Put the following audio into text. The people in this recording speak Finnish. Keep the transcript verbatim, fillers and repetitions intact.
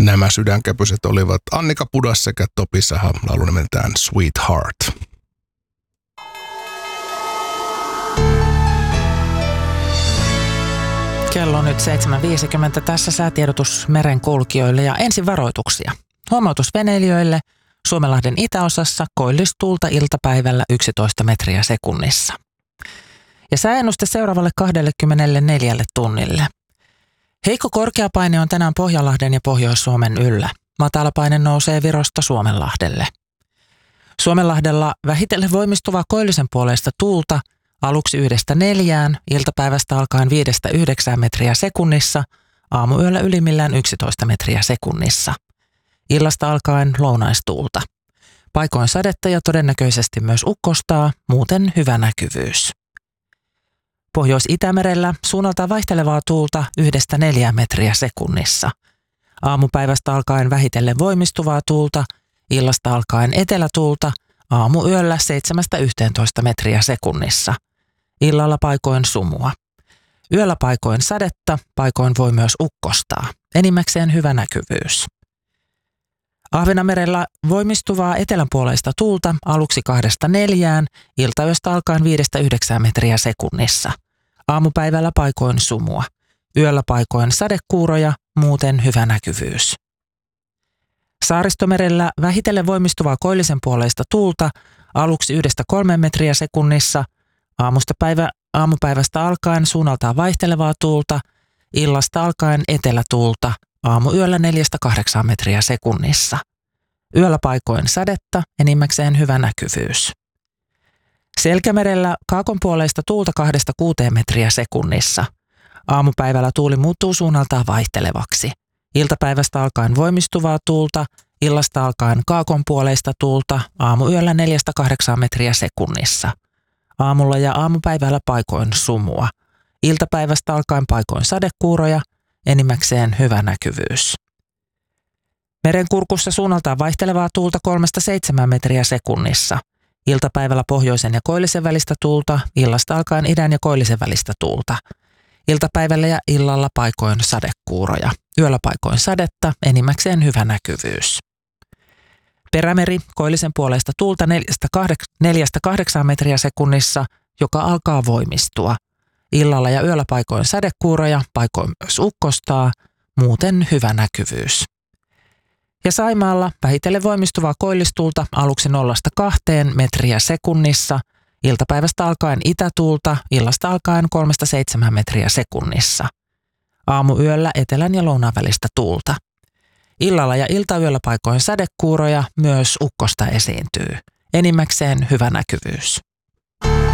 Nämä sydänkäpyset olivat Annika Pudas sekä Topi Saha, laulu nimeltään Sweetheart. Kello on nyt seitsemän viisikymmentä. Tässä säätiedotus merenkulkijoille ja ensin varoituksia. Huomautus veneilijöille. Suomenlahden itäosassa koillistuulta iltapäivällä yksitoista metriä sekunnissa. Ja sääennuste seuraavalle kaksikymmentäneljä tunnille. Heikko korkeapaine on tänään Pohjanlahden ja Pohjois-Suomen yllä. Matalapaine nousee Virosta Suomenlahdelle. Suomenlahdella vähitellen voimistuvaa koillisen puoleista tuulta aluksi yhdestä neljään, iltapäivästä alkaen viidestä yhdeksään metriä sekunnissa, aamuyöllä ylimmillään yksitoista metriä sekunnissa. Illasta alkaen lounaistuulta. Paikoin sadetta ja todennäköisesti myös ukkostaa, muuten hyvä näkyvyys. Pohjois-Itämerellä suunnaltaan vaihtelevaa tuulta yhdestä neljään metriä sekunnissa. Aamupäivästä alkaen vähitellen voimistuvaa tuulta, illasta alkaen etelätuulta, aamuyöllä seitsemästä yhteentoista metriä sekunnissa. Illalla paikoin sumua. Yöllä paikoin sadetta, paikoin voi myös ukkostaa. Enimmäkseen hyvä näkyvyys. Ahvenanmerellä voimistuvaa etelänpuoleista tuulta aluksi kahdesta neljään, iltayöstä alkaen viidestä yhdeksään metriä sekunnissa. Aamupäivällä paikoin sumua. Yöllä paikoin sadekuuroja, muuten hyvä näkyvyys. Saaristomerellä vähitellen voimistuvaa koillisen puoleista tuulta aluksi yhdestä kolmeen metriä sekunnissa. Aamusta päivä, aamupäivästä alkaen suunnaltaan vaihtelevaa tuulta, illasta alkaen etelätuulta, aamuyöllä neljästä kahdeksaan metriä sekunnissa. Yöllä paikoin sadetta, enimmäkseen hyvä näkyvyys. Selkämerellä kaakonpuoleista tuulta kahdesta kuuteen metriä sekunnissa. Aamupäivällä tuuli muuttuu suunnaltaan vaihtelevaksi. Iltapäivästä alkaen voimistuvaa tuulta, illasta alkaen kaakonpuoleista tuulta, aamuyöllä neljästä kahdeksaan metriä sekunnissa. Aamulla ja aamupäivällä paikoin sumua. Iltapäivästä alkaen paikoin sadekuuroja, enimmäkseen hyvä näkyvyys. Merenkurkussa suunnaltaan vaihtelevaa tuulta kolmesta seitsemään metriä sekunnissa. Iltapäivällä pohjoisen ja koillisen välistä tuulta, illasta alkaen idän ja koillisen välistä tuulta. Iltapäivällä ja illalla paikoin sadekuuroja. Yöllä paikoin sadetta, enimmäkseen hyvä näkyvyys. Perämeri koillisen puoleista tuulta neljästä kahdeksaan metriä sekunnissa, joka alkaa voimistua. Illalla ja yöllä paikoin sadekuuroja, paikoin myös ukkostaa, muuten hyvä näkyvyys. Ja Saimaalla vähitellen voimistuvaa koillistuulta aluksi nollasta kahteen metriä sekunnissa, iltapäivästä alkaen itätuulta, illasta alkaen kolmesta seitsemään metriä sekunnissa. Aamuyöllä etelän ja lounaan välistä tuulta. Illalla ja iltayöllä paikoin sadekuuroja, myös ukkosta esiintyy. Enimmäkseen hyvä näkyvyys.